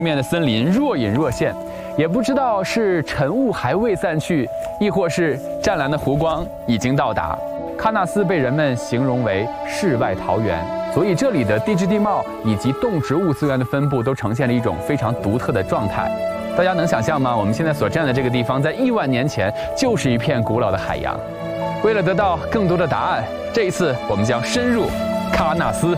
面的森林若隐若现，也不知道是晨雾还未散去，亦或是湛蓝的湖光已经到达。喀纳斯被人们形容为世外桃源，所以这里的地质地貌以及动植物资源的分布都呈现了一种非常独特的状态。大家能想象吗？我们现在所站的这个地方，在亿万年前就是一片古老的海洋。为了得到更多的答案，这一次我们将深入喀纳斯。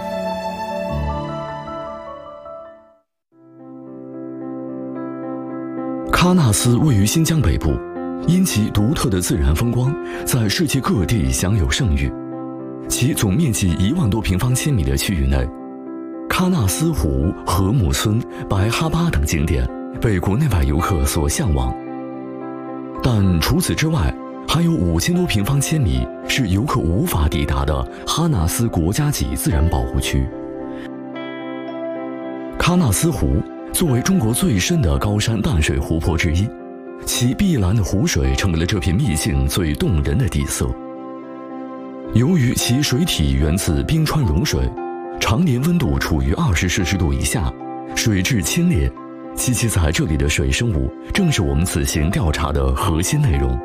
喀纳斯位于新疆北部，因其独特的自然风光，在世界各地享有盛誉。其总面积1万多平方千米的区域内，喀纳斯湖、禾木村、白哈巴等景点被国内外游客所向往。但除此之外，还有5000多平方千米是游客无法抵达的哈纳斯国家级自然保护区。喀纳斯湖作为中国最深的高山淡水湖泊之一，其碧蓝的湖水成为了这片秘境最动人的底色。由于其水体源自冰川融水，常年温度处于20摄氏度以下，水质清冽，栖息在这里的水生物正是我们此行调查的核心内容。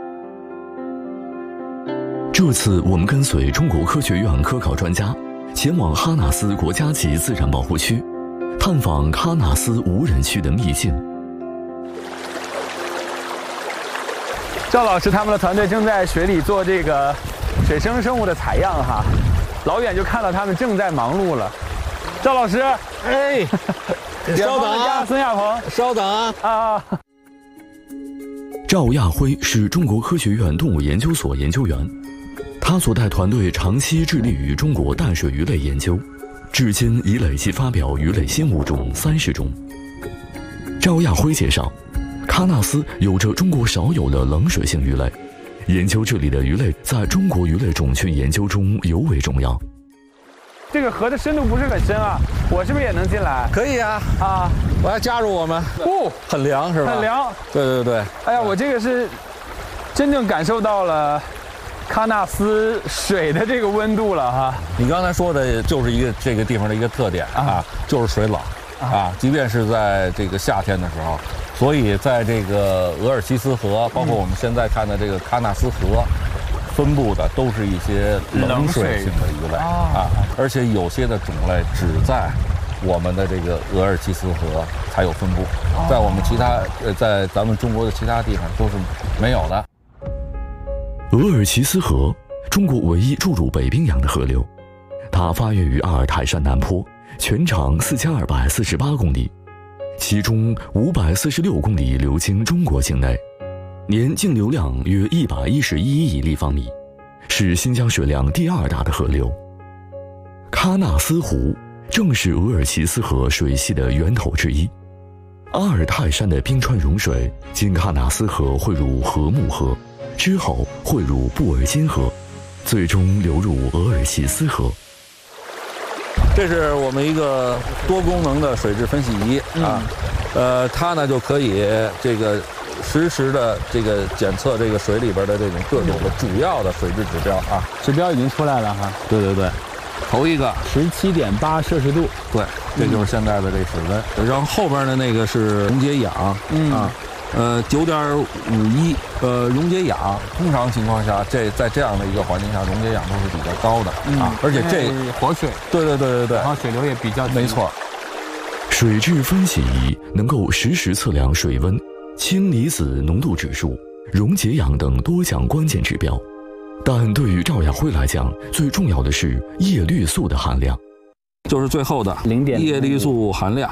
这次我们跟随中国科学院科考专家前往哈纳斯国家级自然保护区，探访喀纳斯无人区的秘境。 赵老师他们的团队正在水里做这个水生生物的采样哈，老远就看到他们正在忙碌了。赵老师， 哎，稍等啊， 孙亚鹏， 稍等啊啊！ 赵亚辉是中国科学院动物研究所研究员，他所带团队长期致力于中国淡水鱼类研究，至今已累计发表鱼类新物种30种。赵亚辉介绍，喀纳斯有着中国少有的冷水性鱼类，研究这里的鱼类在中国鱼类种群研究中尤为重要。 这个河的深度不是很深啊，我是不是也能进来？ 可以啊， 啊， 我要加入我们。 哦， 很凉是吧？ 很凉。 对对对。 哎呀，我这个是真正感受到了喀纳斯水的这个温度了哈。 你刚才说的就是这个地方的一个特点啊，就是水冷啊，即便是在这个夏天的时候，所以在这个额尔齐斯河，包括我们现在看的这个喀纳斯河，分布的都是一些冷水性的鱼类啊，而且有些的种类只在我们的这个额尔齐斯河才有分布，在我们在咱们中国的其他地方都是没有的。 额尔齐斯河，中国唯一注入北冰洋的河流，它发源于阿尔泰山南坡，全长4248公里，其中546公里流经中国境内，年净流量约111亿立方米，是新疆水量第2大的河流。喀纳斯湖正是额尔齐斯河水系的源头之一，阿尔泰山的冰川融水经喀纳斯河汇入禾木河，之后汇入布尔津河，最终流入额尔齐斯河。 这是我们一个多功能的水质分析仪啊，它呢就可以这个实时的这个检测这个水里边的这种各种的主要的水质指标啊。 指标已经出来了哈。 对对对，头一个 17.8摄氏度， 对，这就是现在的这水温。然后后边的那个是溶解氧啊。9.51，溶解氧，通常情况下，在这样的一个环境下，溶解氧都是比较高的啊，而且这活水， 对， 然后水流也比较低， 没错。 水质分析仪能够实时测量水温、氢离子浓度指数、溶解氧等多项关键指标，但对于赵亚辉来讲，最重要的是叶绿素的含量。 就是最后的叶绿素含量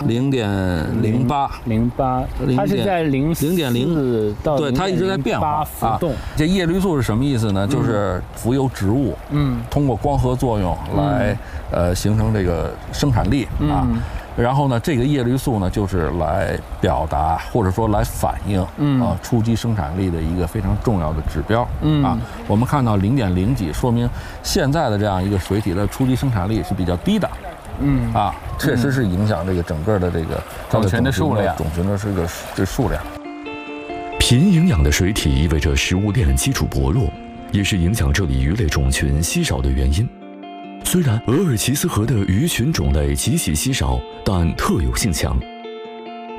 0.08， 它是在0.04到对，它一直在变化浮动。 这叶绿素是什么意思呢？就是浮游植物，通过光合作用来形成这个生产力啊。然后呢，这个叶绿素呢，就是来表达或者说来反映初级生产力的一个非常重要的指标啊。我们看到0.0几，说明现在的这样一个水体的初级生产力是比较低的。确实是影响这个整个的这个种群的数量， 种群的这数量。 贫营养的水体意味着食物链基础薄弱，也是影响这里鱼类种群稀少的原因。虽然额尔齐斯河的鱼群种类极其稀少，但特有性强。